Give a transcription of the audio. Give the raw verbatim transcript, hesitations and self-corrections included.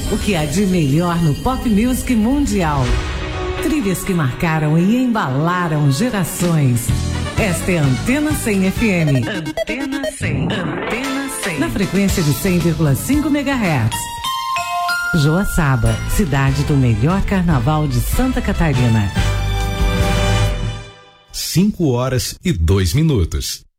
O que há de melhor no pop music mundial. Trilhas que marcaram e embalaram gerações. Esta é a Antena cem F M. Antena cem. Antena cem. Na frequência de cem vírgula cinco megahertz. Joaçaba, cidade do melhor carnaval de Santa Catarina. Cinco horas e dois minutos.